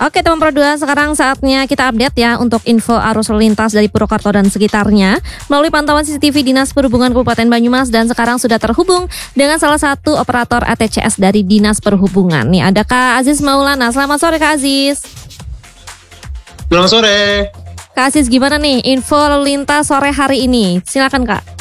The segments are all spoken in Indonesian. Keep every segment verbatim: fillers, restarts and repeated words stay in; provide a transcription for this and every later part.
Oke teman Pro dua, sekarang saatnya kita update ya untuk info arus lalu lintas dari Purwokerto dan sekitarnya melalui pantauan C C T V Dinas Perhubungan Kabupaten Banyumas, dan sekarang sudah terhubung dengan salah satu operator A T C S dari Dinas Perhubungan. Nih ada Kak Aziz Maulana. Selamat sore Kak Aziz. Selamat sore. Kak Aziz, gimana nih info lalu lintas sore hari ini? Silakan Kak.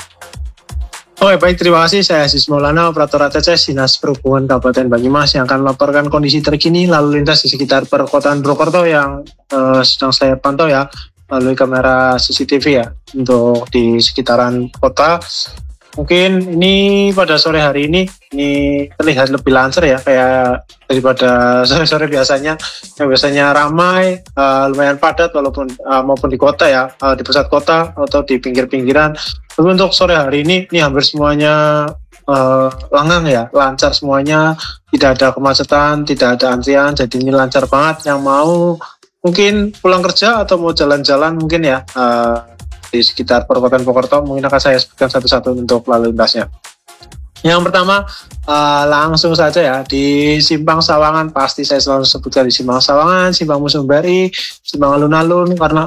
Oke, baik, terima kasih. Saya Aziz Maulana, operator A T C S Dinas Perhubungan Kabupaten Banyumas yang akan melaporkan kondisi terkini lalu lintas di sekitar perkotaan Purwokerto yang uh, sedang saya pantau ya melalui kamera C C T V ya untuk di sekitaran kota. Mungkin ini pada sore hari ini ini terlihat lebih lancar ya kayak daripada sore-sore biasanya yang biasanya ramai, uh, lumayan padat walaupun uh, maupun di kota ya, uh, di pusat kota atau di pinggir-pinggiran. Tapi untuk sore hari ini ini hampir semuanya uh, langang ya, lancar semuanya, tidak ada kemacetan, tidak ada antrian, jadi ini lancar banget. Yang mau mungkin pulang kerja atau mau jalan-jalan mungkin ya uh, di sekitar perkotaan Purwokerto mungkin akan saya sebutkan satu-satu untuk lalu lintasnya. Yang pertama uh, langsung saja ya di Simpang Sawangan, pasti saya selalu sebutkan di Simpang Sawangan, Simpang Musumbari, Simpang Alun-Alun karena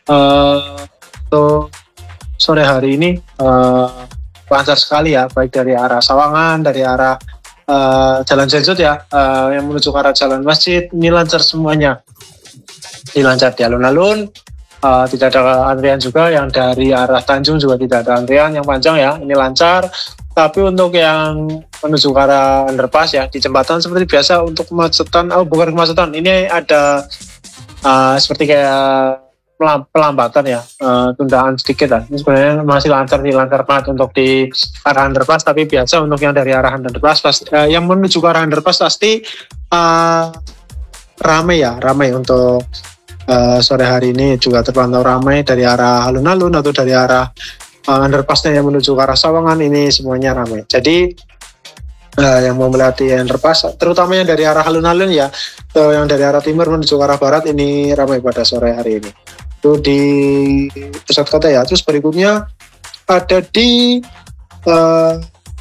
uh, untuk sore hari ini uh, lancar sekali ya, baik dari arah Sawangan, dari arah uh, Jalan Jensut ya, uh, yang menuju ke arah Jalan Masjid, ini lancar semuanya. Ini lancar di alun-alun. Uh, tidak ada antrian juga, yang dari arah Tanjung juga tidak ada antrian yang panjang ya, ini lancar. Tapi untuk yang menuju ke arah underpass ya, di jembatan seperti biasa untuk kemacetan, oh bukan kemacetan, ini ada uh, seperti kayak pelambatan ya, uh, tundaan sedikit lah. Ini sebenarnya masih lancar nih, lancar banget untuk di arah underpass, tapi biasa untuk yang dari arah underpass, pasti, uh, yang menuju ke arah underpass pasti uh, ramai ya, ramai untuk Uh, sore hari ini juga terpantau ramai dari arah alun-alun atau dari arah uh, underpassnya yang menuju ke arah Sawangan, ini semuanya ramai. Jadi uh, yang mau melewati underpass, terutama yang dari arah alun-alun ya, atau yang dari arah timur menuju ke arah barat, ini ramai pada sore hari ini. Itu di pusat kota ya. Terus berikutnya ada di uh,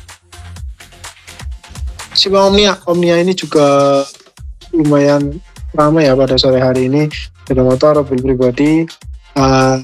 Simpang Omnia. Omnia ini juga lumayan ramai ya pada sore hari ini. Sepeda motor, mobil pribadi, uh,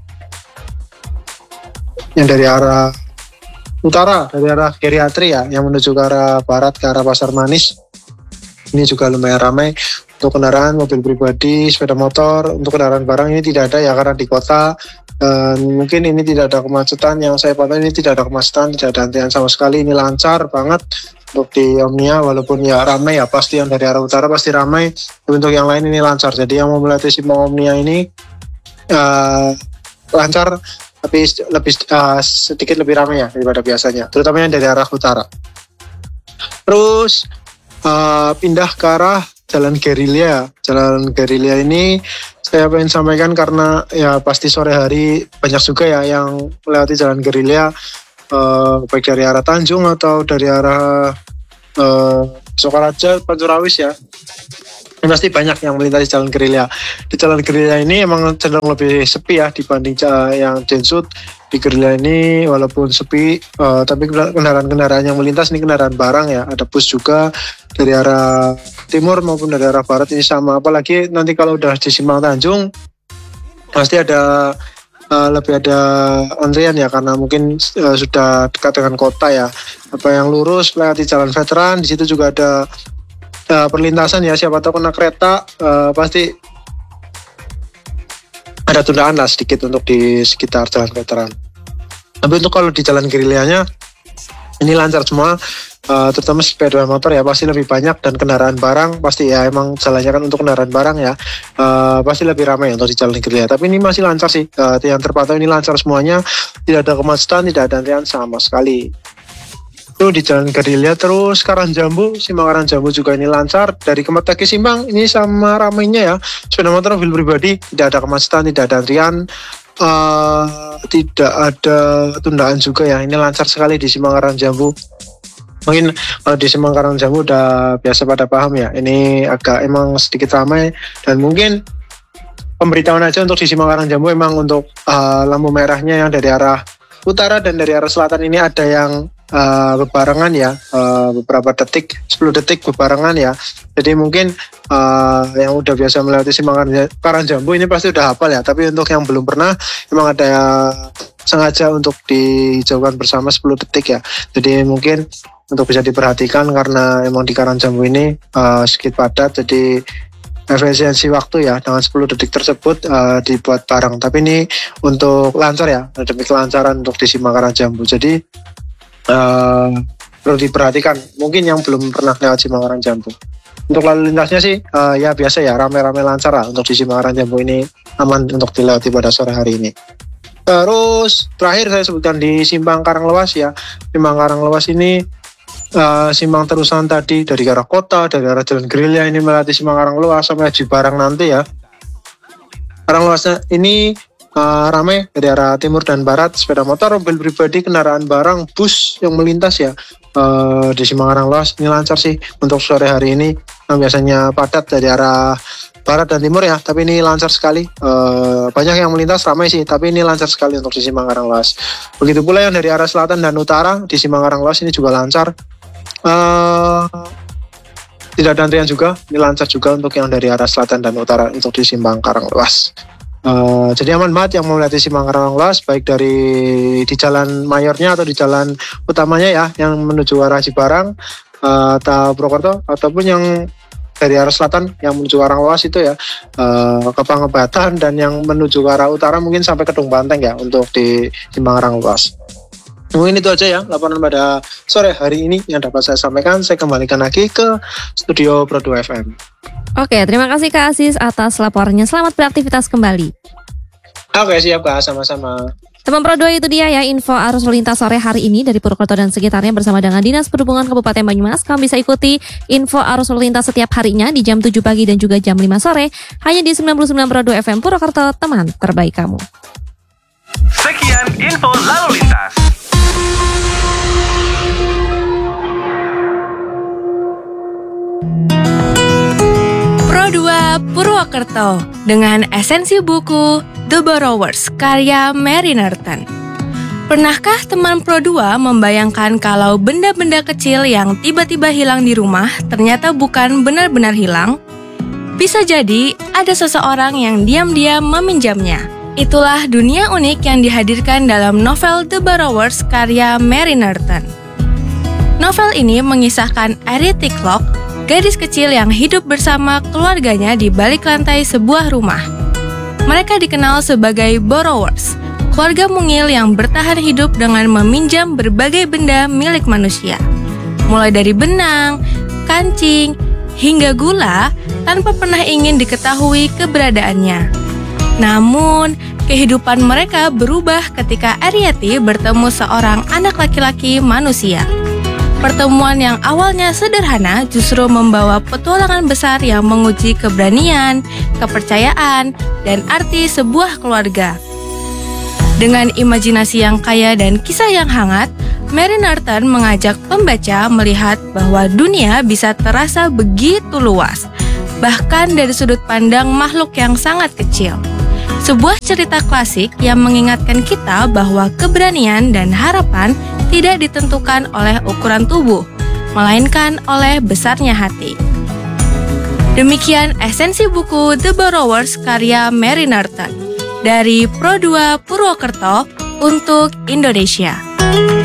yang dari arah utara, dari arah geriatri ya, yang menuju ke arah barat, ke arah Pasar Manis. Ini juga lumayan ramai. Untuk kendaraan, mobil pribadi, sepeda motor, untuk kendaraan barang ini tidak ada ya karena di kota. Dan mungkin ini tidak ada kemacetan, yang saya pantau ini tidak ada kemacetan, tidak ada antrian sama sekali, ini lancar banget. Untuk di Omnia walaupun ya ramai ya, pasti yang dari arah utara pasti ramai, tapi untuk yang lain ini lancar. Jadi yang mau melewati Simpang Omnia ini uh, lancar, tapi lebih uh, sedikit lebih ramai ya daripada biasanya, terutama yang dari arah utara. Terus uh, pindah ke arah Jalan Gerilya. Jalan Gerilya ini saya pengen sampaikan karena ya pasti sore hari banyak juga ya yang melewati Jalan Gerilya, uh, baik dari arah Tanjung atau dari arah uh, Sokaraja, Pancurawis ya. Ini pasti banyak yang melintasi Jalan Gerilya. Di Jalan Gerilya ini emang cenderung lebih sepi ya dibanding yang Jensut. Di Gerilya ini walaupun sepi, uh, tapi kendaraan-kendaraan yang melintas ini kendaraan barang ya. Ada bus juga dari arah timur maupun dari arah barat ini sama. Apalagi nanti kalau udah di Simpang Tanjung pasti ada uh, lebih ada antrian ya, karena mungkin uh, sudah dekat dengan kota ya. Apa yang lurus melewati Jalan Veteran, di situ juga ada Uh, perlintasan ya, siapa tahu kena kereta, uh, pasti ada tundaan lah sedikit untuk di sekitar Jalan Veteran. Tapi untuk kalau di Jalan Gerilyanya ini lancar semua, uh, terutama sepeda motor ya pasti lebih banyak, dan kendaraan barang pasti ya emang jalannya kan untuk kendaraan barang ya, uh, pasti lebih ramai untuk di Jalan Gerilya. Tapi ini masih lancar sih, uh, yang terpantau ini lancar semuanya, tidak ada kemacetan, tidak ada antrian sama sekali. Itu di Jalan Gerilya. Terus Karangjambu, Simpang Karangjambu juga ini lancar. Dari Kemetake Simpang ini sama ramainya ya, sepeda motor, mobil pribadi, tidak ada kemacetan, tidak ada antrian, uh, tidak ada tundaan juga ya. Ini lancar sekali di Simpang Karangjambu. Mungkin kalau di Simpang Karangjambu udah biasa pada paham ya, ini agak emang sedikit ramai, dan mungkin pemberitahuan aja untuk di Simpang Karangjambu emang untuk uh, lampu merahnya yang dari arah utara dan dari arah selatan ini ada yang uh, bebarengan ya, uh, beberapa detik, sepuluh detik bebarengan ya. Jadi mungkin uh, yang udah biasa melewati Simpang Karangjanbu ini pasti udah hafal ya. Tapi untuk yang belum pernah, memang ada sengaja untuk dihijaukan bersama sepuluh detik ya. Jadi mungkin untuk bisa diperhatikan karena emang di Karangjanbu ini uh, sedikit padat, jadi efisiensi waktu ya dengan sepuluh detik tersebut uh, dibuat bareng. Tapi ini untuk lancar ya, demi kelancaran untuk di Simpang Karangjanbu. Jadi uh, perlu diperhatikan mungkin yang belum pernah lewat Simpang Karangjanbu. Untuk lalu lintasnya sih uh, ya biasa ya, rame-rame lancar lah untuk di Simpang Karangjanbu ini, aman untuk dilewati pada sore hari ini. Terus terakhir saya sebutkan di Simpang Karanglewas ya. Simpang Karanglewas ini Uh, Simpang terusan tadi dari arah kota, dari arah Jalan Gerilya ini melewati Simpang Karanglewas sampai Haji Barang nanti ya. Karanglewasnya ini uh, ramai dari arah timur dan barat, sepeda motor, mobil pribadi, kendaraan barang, bus yang melintas ya. Uh, di Simpang Karanglewas ini lancar sih untuk sore hari ini, yang biasanya padat dari arah barat dan timur ya, tapi ini lancar sekali. Uh, banyak yang melintas, ramai sih, tapi ini lancar sekali untuk di Simpang Karanglewas. Begitu pula yang dari arah selatan dan utara di Simpang Karanglewas ini juga lancar. Uh, tidak ada antrian juga, ini lancar juga untuk yang dari arah selatan dan utara untuk di Simpang Karanglewas. Uh, jadi aman banget yang mau melewati Simpang Karanglewas, baik dari di jalan mayornya atau di jalan utamanya ya, yang menuju arah Cibarang uh, atau Purwokerto, ataupun yang dari arah selatan yang menuju Karanglewas itu ya, uh, ke Pangebatan, dan yang menuju ke arah utara mungkin sampai Kedung Banteng ya untuk di Simpang Karanglewas. Mungkin itu aja ya laporan pada sore hari ini yang dapat saya sampaikan. Saya kembalikan lagi ke studio Pro dua F M. Oke, terima kasih Kak Aziz atas laporannya. Selamat beraktivitas kembali. Oke, siap Kak, sama-sama. Teman Pro dua, itu dia ya info arus lalu lintas sore hari ini dari Purwokerto dan sekitarnya bersama dengan Dinas Perhubungan Kabupaten Banyumas. Kamu bisa ikuti info arus lalu lintas setiap harinya di jam tujuh pagi dan juga jam lima sore hanya di sembilan puluh sembilan Pro dua F M Purwokerto, teman terbaik kamu. Sekian info lalu lintas. Pro dua Purwokerto dengan esensi buku The Borrowers karya Mary Norton. Pernahkah teman Pro dua membayangkan kalau benda-benda kecil yang tiba-tiba hilang di rumah ternyata bukan benar-benar hilang? Bisa jadi ada seseorang yang diam-diam meminjamnya. Itulah dunia unik yang dihadirkan dalam novel The Borrowers karya Mary Norton. Novel ini mengisahkan Arie Ticklock, gadis kecil yang hidup bersama keluarganya di balik lantai sebuah rumah. Mereka dikenal sebagai borrowers, keluarga mungil yang bertahan hidup dengan meminjam berbagai benda milik manusia. Mulai dari benang, kancing, hingga gula tanpa pernah ingin diketahui keberadaannya. Namun, kehidupan mereka berubah ketika Ariety bertemu seorang anak laki-laki manusia. Pertemuan yang awalnya sederhana justru membawa petualangan besar yang menguji keberanian, kepercayaan, dan arti sebuah keluarga. Dengan imajinasi yang kaya dan kisah yang hangat, Mary Norton mengajak pembaca melihat bahwa dunia bisa terasa begitu luas, bahkan dari sudut pandang makhluk yang sangat kecil. Sebuah cerita klasik yang mengingatkan kita bahwa keberanian dan harapan tidak ditentukan oleh ukuran tubuh, melainkan oleh besarnya hati. Demikian esensi buku The Borrowers karya Mary Norton dari Pro dua Purwokerto untuk Indonesia.